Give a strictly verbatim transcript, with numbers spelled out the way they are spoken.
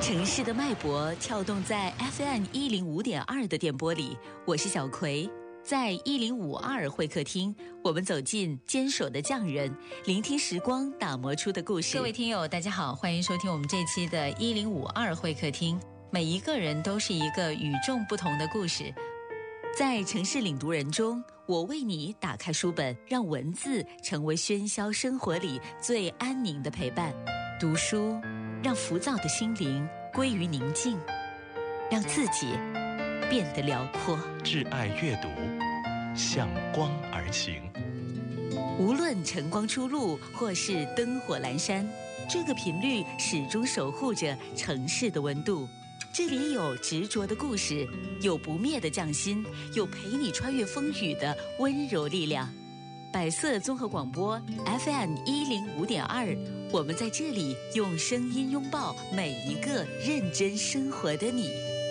城市的脉搏跳动在 F M 一零五点二的电波里，我是小葵。在一零五二会客厅，我们走进坚守的匠人，聆听时光打磨出的故事。各位听友大家好，欢迎收听我们这期的一零五二会客厅。每一个人都是一个与众不同的故事。在城市领读人中，我为你打开书本，让文字成为喧嚣生活里最安宁的陪伴。读书让浮躁的心灵归于宁静，让自己变得辽阔。 挚爱阅读，向光而行。 无论晨光初露或是灯火阑珊，这个频率始终守护着城市的温度。这里有执着的故事，有不灭的匠心，有陪你穿越风雨的温柔力量。百色综合广播 F M 一零五点二，我们在这里用声音拥抱每一个认真生活的你。